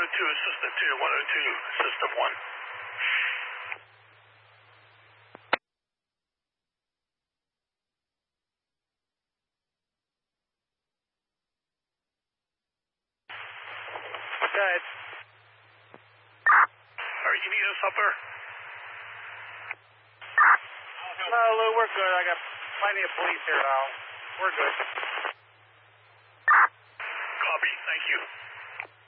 System 2, 102, System 1. Good. Alright, you need us up there? No, Lou, we're good. I got plenty of police here now. We're good. Copy, thank you.